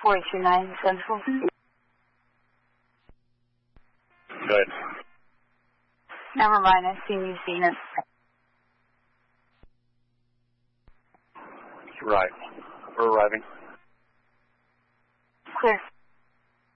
429 Central. Good. Never mind, I've seen you seen it. Right. We're arriving. Clear.